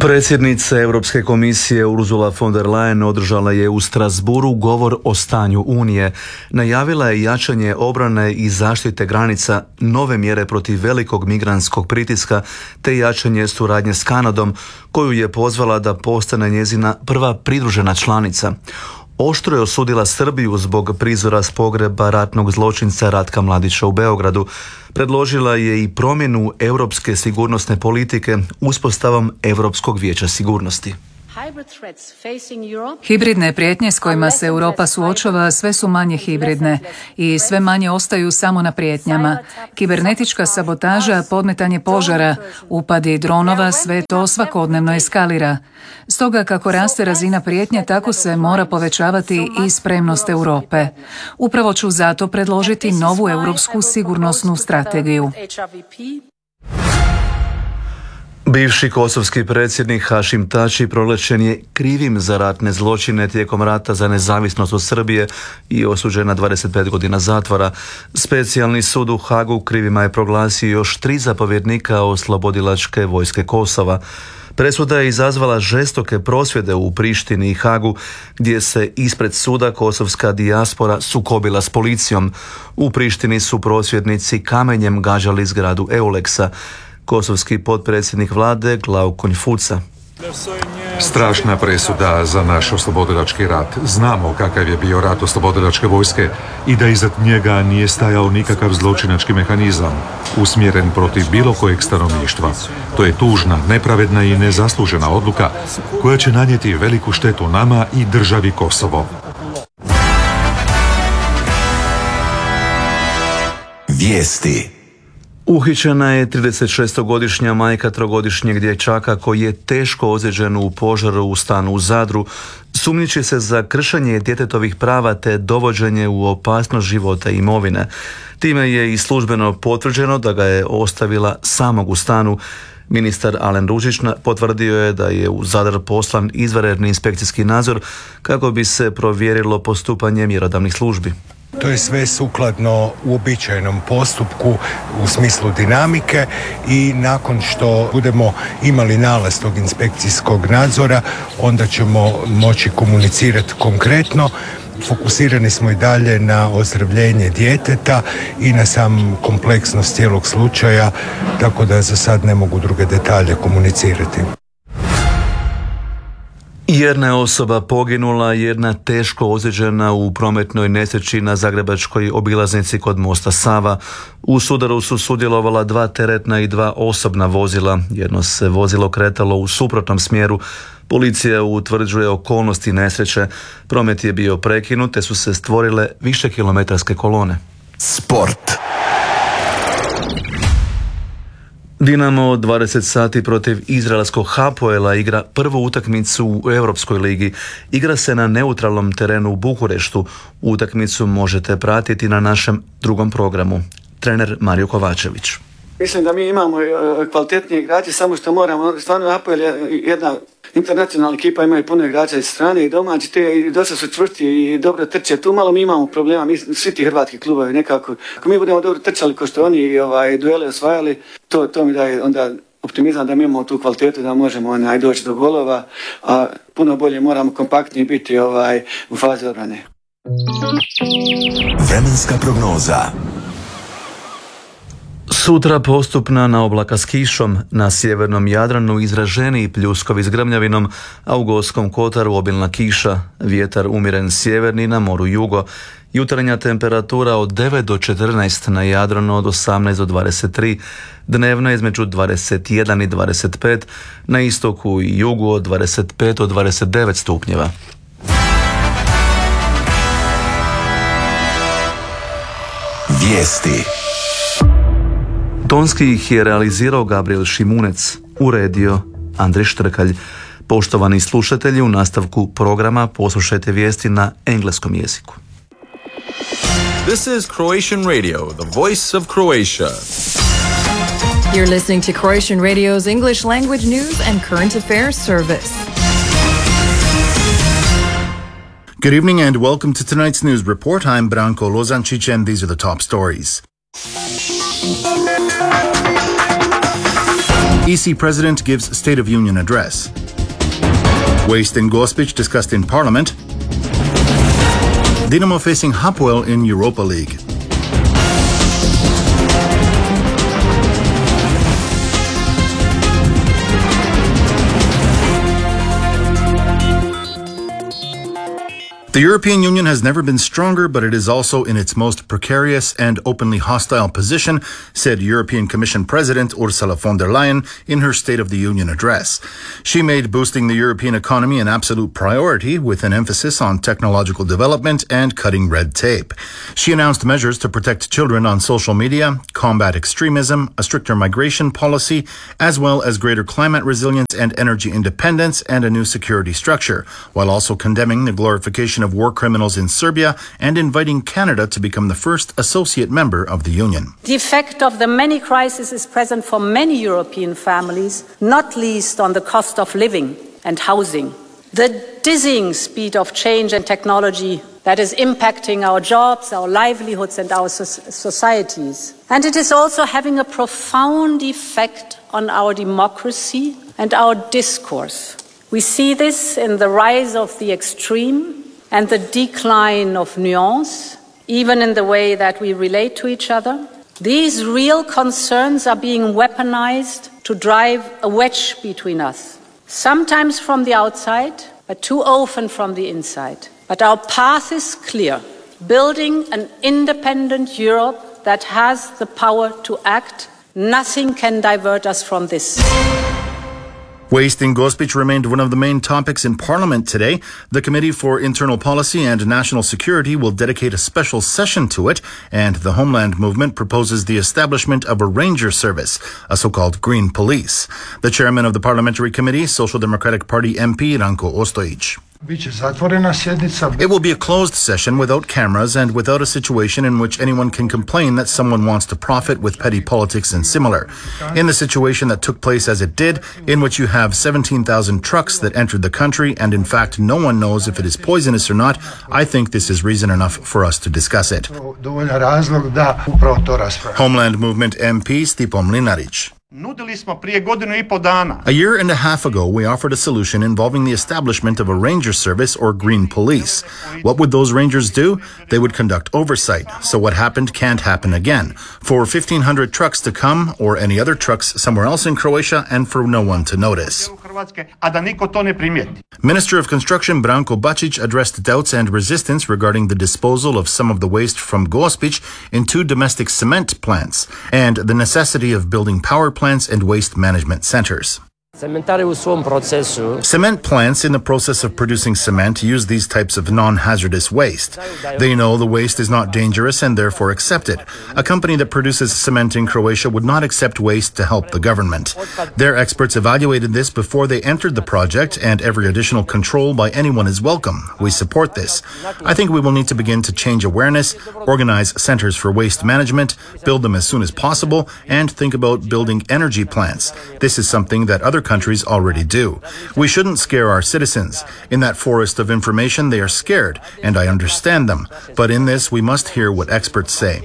Predsjednica Europske komisije Ursula von der Leyen održala je u Strasbourgu govor o stanju Unije. Najavila je jačanje obrane i zaštite granica, nove mjere protiv velikog migrantskog pritiska te jačanje suradnje s Kanadom, koju je pozvala da postane njezina prva pridružena članica. Oštro je osudila Srbiju zbog prizora s pogreba ratnog zločinca Ratka Mladića u Beogradu. Predložila je i promjenu europske sigurnosne politike uspostavom Europskog vijeća sigurnosti. Hibridne prijetnje s kojima se Europa suočava sve su manje hibridne i sve manje ostaju samo na prijetnjama. Kibernetička sabotaža, podmetanje požara, upadi dronova, sve to svakodnevno eskalira. Stoga kako raste razina prijetnje, tako se mora povećavati i spremnost Europe. Upravo ću zato predložiti novu europsku sigurnosnu strategiju. Bivši kosovski predsjednik Hašim Tači proglašen je krivim za ratne zločine tijekom rata za nezavisnost od Srbije i osuđen na 25 godina zatvora. Specijalni sud u Hagu krivima je proglasio još 3 zapovjednika oslobodilačke vojske Kosova. Presuda je izazvala žestoke prosvjede u Prištini i Hagu, gdje se ispred suda kosovska dijaspora sukobila s policijom. U Prištini su prosvjednici kamenjem gađali zgradu Euleksa. Kosovski potpredsjednik vlade Glauko Fuca. Strašna presuda za naš oslobodilački rat. Znamo kakav je bio rat oslobodilačke vojske i da iza njega nije stajao nikakav zločinački mehanizam usmjeren protiv bilo kojeg stanovništva. To je tužna, nepravedna i nezaslužena odluka koja će nanijeti veliku štetu nama i državi Kosovo. Vijesti. Uhićena je 36-godišnja majka trogodišnjeg dječaka koji je teško ozlijeđen u požaru u stanu u Zadru. Sumnjiči se za kršenje djetetovih prava te dovođenje u opasnost života i imovine. Time je i službeno potvrđeno da ga je ostavila samog u stanu. Ministar Alen Ružić potvrdio je da je u Zadar poslan izvanredni inspekcijski nadzor kako bi se provjerilo postupanje mjerodavnih službi. To je sve sukladno uobičajenom postupku u smislu dinamike i nakon što budemo imali nalaz tog inspekcijskog nadzora, onda ćemo moći komunicirati konkretno. Fokusirani smo i dalje na ozdravljenje djeteta i na sam kompleksnost cijelog slučaja, tako da za sad ne mogu druge detalje komunicirati. Jedna je osoba poginula, jedna teško ozlijeđena u prometnoj nesreći na zagrebačkoj obilaznici kod mosta Sava. U sudaru su sudjelovala 2 teretna i 2 osobna vozila. Jedno se vozilo kretalo u suprotnom smjeru. Policija utvrđuje okolnosti nesreće. Promet je bio prekinut te su se stvorile višekilometarske kolone. Sport. Dinamo 20 sati protiv izraelskog Hapoela igra prvu utakmicu u Europskoj ligi. Igra se na neutralnom terenu u Bukureštu. Utakmicu možete pratiti na našem drugom programu. Trener Mario Kovačević. Mislim da mi imamo kvalitetnije igrače, samo što moramo, stvarno Hapoel je jedna internacionalna ekipa, imaju puno igrača iz strane i domaći, te dosta su čvrsti i dobro trče. Tu malo mi imamo problema, mi svi ti hrvatski klubovi nekako. Ako mi budemo dobro trčali ko što oni duele osvajali, to mi daje onda optimizam da mi imamo tu kvalitetu da možemo doći do golova, a puno bolje moramo kompaktniji biti u fazi obrane. Vremenska prognoza. Sutra postupna na oblaka s kišom, na sjevernom Jadranu izraženiji pljuskovi s grmljavinom, a u Gorskom kotaru obilna kiša, vjetar umjeren sjeverni, na moru jugo. Jutarnja temperatura od 9 do 14, na Jadranu od 18 do 23, dnevna između 21 i 25, na istoku i jugu od 25 do 29 stupnjeva. Vijesti. Tonski ih je realizirao Gabriel Šimunec, uredio Andrej Štrkalj. Poštovani slušatelji, u nastavku programa poslušajte vijesti na engleskom jeziku. This is Croatian Radio, the voice of Croatia. You're listening to Croatian Radio's English language news and current affairs service. Good evening and welcome to tonight's news report. I'm Branko Lozančić and these are the top stories. EC President gives State of Union address. Waste in Gospic discussed in Parliament. Dinamo facing Hapoel in Europa League. The European Union has never been stronger, but it is also in its most precarious and openly hostile position, said European Commission President Ursula von der Leyen in her State of the Union address. She made boosting the European economy an absolute priority, with an emphasis on technological development and cutting red tape. She announced measures to protect children on social media, combat extremism, a stricter migration policy, as well as greater climate resilience and energy independence, and a new security structure, while also condemning the glorification of war criminals in Serbia and inviting Canada to become the first associate member of the Union. The effect of the many crises is present for many European families, not least on the cost of living and housing. The dizzying speed of change and technology that is impacting our jobs, our livelihoods and our societies. And it is also having a profound effect on our democracy and our discourse. We see this in the rise of the extreme and the decline of nuance, even in the way that we relate to each other. These real concerns are being weaponized to drive a wedge between us, sometimes from the outside, but too often from the inside. But our path is clear, building an independent Europe that has the power to act. Nothing can divert us from this. Waste in Gospic remained one of the main topics in Parliament today. The Committee for Internal Policy and National Security will dedicate a special session to it, and the Homeland Movement proposes the establishment of a ranger service, a so-called green police. The chairman of the Parliamentary Committee, Social Democratic Party MP Ranko Ostojić. It will be a closed session without cameras and without a situation in which anyone can complain that someone wants to profit with petty politics and similar. In the situation that took place as it did, in which you have 17,000 trucks that entered the country and in fact no one knows if it is poisonous or not, I think this is reason enough for us to discuss it. Homeland Movement MP Stipo Mlinarić. A year and a half ago, we offered a solution involving the establishment of a ranger service or green police. What would those rangers do? They would conduct oversight. So what happened can't happen again. For 1,500 trucks to come, or any other trucks somewhere else in Croatia, and for no one to notice. Minister of Construction Branko Bačić addressed doubts and resistance regarding the disposal of some of the waste from Gospic in 2 domestic cement plants, and the necessity of building power plants and waste management centers. Cement plants in the process of producing cement use these types of non-hazardous waste. They know the waste is not dangerous and therefore accept it. A company that produces cement in Croatia would not accept waste to help the government. Their experts evaluated this before they entered the project, and every additional control by anyone is welcome. We support this. I think we will need to begin to change awareness, organize centers for waste management, build them as soon as possible, and think about building energy plants. This is something that other countries already do. We shouldn't scare our citizens. In that forest of information, they are scared, and I understand them. But in this, we must hear what experts say.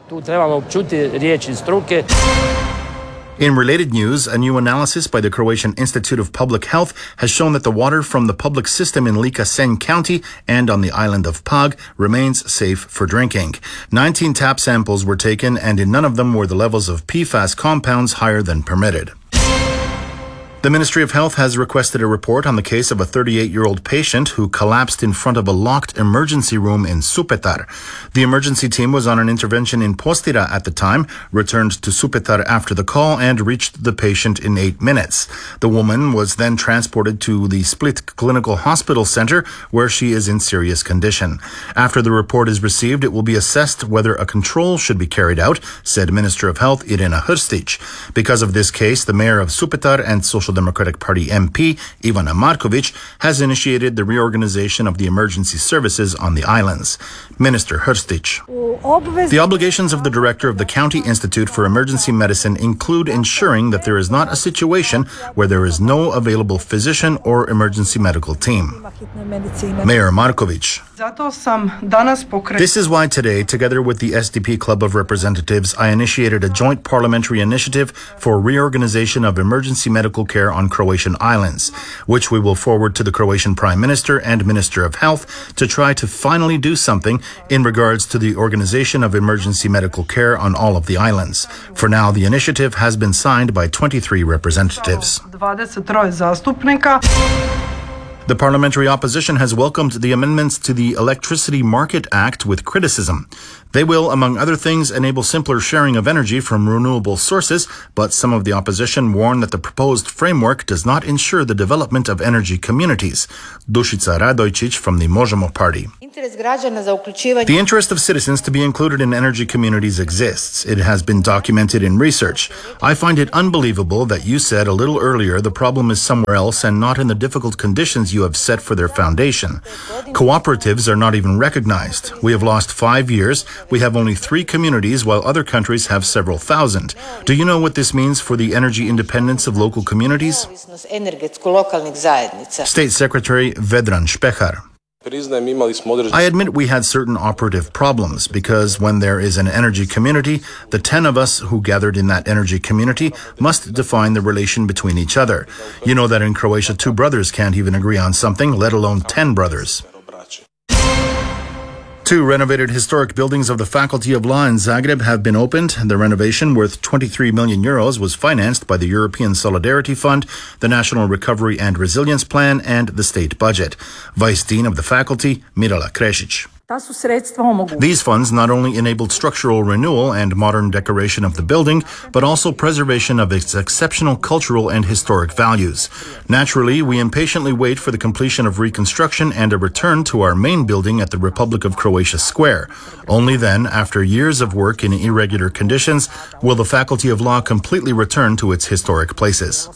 In related news, a new analysis by the Croatian Institute of Public Health has shown that the water from the public system in Lika-Senj County and on the island of Pag remains safe for drinking. 19 tap samples were taken, and in none of them were the levels of PFAS compounds higher than permitted. The Ministry of Health has requested a report on the case of a 38-year-old patient who collapsed in front of a locked emergency room in Supetar. The emergency team was on an intervention in Postira at the time, returned to Supetar after the call, and reached the patient in 8 minutes. The woman was then transported to the Split Clinical Hospital Center, where she is in serious condition. After the report is received, it will be assessed whether a control should be carried out, said Minister of Health Irena Hrstić. Because of this case, the mayor of Supetar and Social Social Democratic Party MP Ivana Marković has initiated the reorganization of the emergency services on the islands. Minister Hrstić. The obligations of the director of the County Institute for Emergency Medicine include ensuring that there is not a situation where there is no available physician or emergency medical team. Mayor Marković. This is why today, together with the SDP Club of Representatives, I initiated a joint parliamentary initiative for reorganization of emergency medical care on Croatian islands, which we will forward to the Croatian Prime Minister and Minister of Health to try to finally do something in regards to the organization of emergency medical care on all of the islands. For now, the initiative has been signed by 23 representatives. The parliamentary opposition has welcomed the amendments to the Electricity Market Act with criticism. They will, among other things, enable simpler sharing of energy from renewable sources, but some of the opposition warn that the proposed framework does not ensure the development of energy communities. Dušica Radojčić from the Možemo party. The interest of citizens to be included in energy communities exists. It has been documented in research. I find it unbelievable that you said a little earlier the problem is somewhere else and not in the difficult conditions you have set for their foundation. Cooperatives are not even recognized. We have lost 5 years. We have only 3 communities while other countries have several thousand. Do you know what this means for the energy independence of local communities? State Secretary Vedran Špehar. I admit we had certain operative problems because when there is an energy community, the 10 of us who gathered in that energy community must define the relation between each other. You know that in Croatia 2 brothers can't even agree on something, let alone 10 brothers. 2 renovated historic buildings of the Faculty of Law in Zagreb have been opened. The renovation, worth 23 million euros, was financed by the European Solidarity Fund, the National Recovery and Resilience Plan, and the state budget. Vice Dean of the faculty, Mirala Krešić. These funds not only enabled structural renewal and modern decoration of the building, but also preservation of its exceptional cultural and historic values. Naturally, we impatiently wait for the completion of reconstruction and a return to our main building at the Republic of Croatia Square. Only then, after years of work in irregular conditions, will the Faculty of Law completely return to its historic places.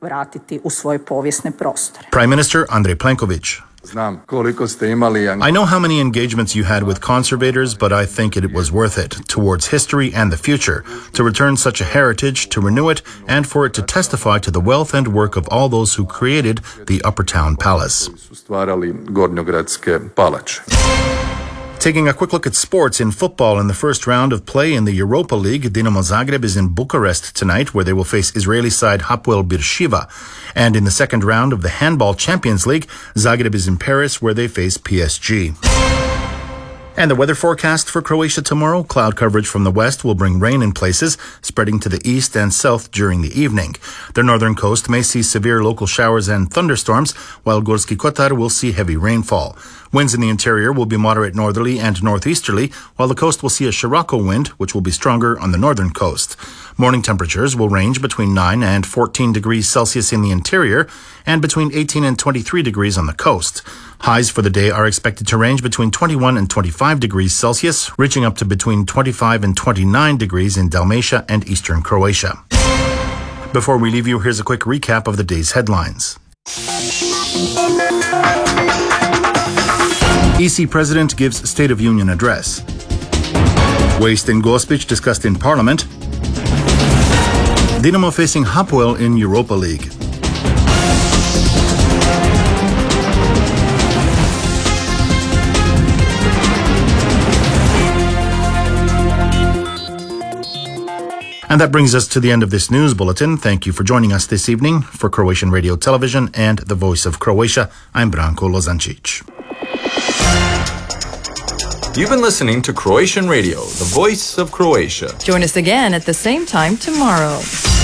Prime Minister Andrej Plenković. I know how many engagements you had with conservators, but I think it was worth it, towards history and the future, to return such a heritage, to renew it, and for it to testify to the wealth and work of all those who created the Upper Town Palace. Taking a quick look at sports in football in the first round of play in the Europa League, Dinamo Zagreb is in Bucharest tonight where they will face Israeli side Hapoel Beersheva. And in the second round of the Handball Champions League, Zagreb is in Paris where they face PSG. And the weather forecast for Croatia tomorrow, cloud coverage from the west will bring rain in places, spreading to the east and south during the evening. The northern coast may see severe local showers and thunderstorms, while Gorski Kotar will see heavy rainfall. Winds in the interior will be moderate northerly and northeasterly, while the coast will see a Sirocco wind, which will be stronger on the northern coast. Morning temperatures will range between 9 and 14 degrees Celsius in the interior and between 18 and 23 degrees on the coast. Highs for the day are expected to range between 21 and 25 degrees Celsius, reaching up to between 25 and 29 degrees in Dalmatia and eastern Croatia. Before we leave you, here's a quick recap of the day's headlines. EC President gives State of Union address. Waste in Gospić discussed in Parliament. Dinamo facing Hapoel in Europa League. And that brings us to the end of this news bulletin. Thank you for joining us this evening. For Croatian Radio Television and the Voice of Croatia, I'm Branko Lozančić. You've been listening to Croatian Radio, the Voice of Croatia. Join us again at the same time tomorrow.